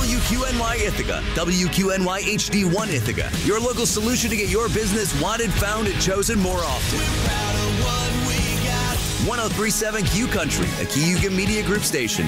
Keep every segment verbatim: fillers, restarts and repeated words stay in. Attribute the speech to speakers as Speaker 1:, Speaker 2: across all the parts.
Speaker 1: W Q N Y Ithaca, W Q N Y H D one Ithaca, your local solution to get your business wanted, found, and chosen more often.
Speaker 2: We're proud of what we got.
Speaker 1: one oh three point seven Q Country, a Cayuga Media Group station.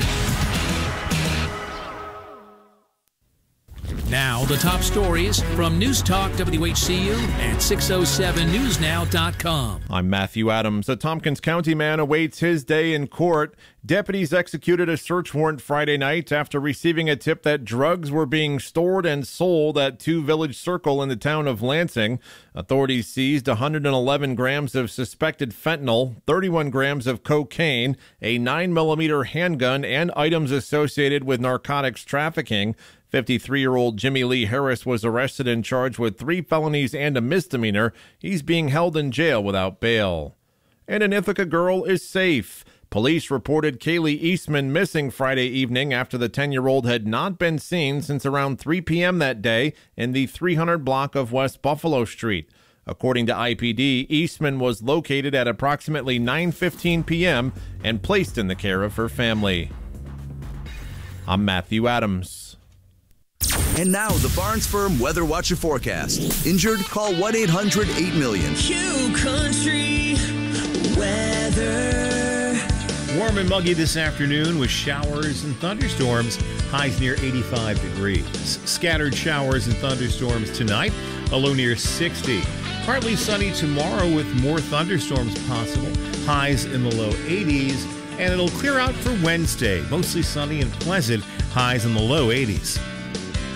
Speaker 3: Now, the top stories from News Talk W H C U and six oh seven news now dot com.
Speaker 4: I'm Matthew Adams. A Tompkins County man awaits his day in court. Deputies executed a search warrant Friday night after receiving a tip that drugs were being stored and sold at Two Village Circle in the town of Lansing. Authorities seized one hundred eleven grams of suspected fentanyl, thirty-one grams of cocaine, a nine millimeter handgun, and items associated with narcotics trafficking. fifty-three-year-old Jimmy Lee Harris was arrested and charged with three felonies and a misdemeanor. He's being held in jail without bail. And an Ithaca girl is safe. Police reported Kaylee Eastman missing Friday evening after the ten-year-old had not been seen since around three p.m. that day in the three hundred block of West Buffalo Street. According to I P D, Eastman was located at approximately nine fifteen p.m. and placed in the care of her family. I'm Matthew Adams.
Speaker 1: And now, the Barnes Firm Weather Watch and Forecast. Injured? Call one eight hundred eight million.
Speaker 2: Q Country weather.
Speaker 5: Warm and muggy this afternoon with showers and thunderstorms. Highs near eighty-five degrees. Scattered showers and thunderstorms tonight. A low near sixty. Partly sunny tomorrow with more thunderstorms possible. Highs in the low eighties. And it'll clear out for Wednesday. Mostly sunny and pleasant. Highs in the low eighties.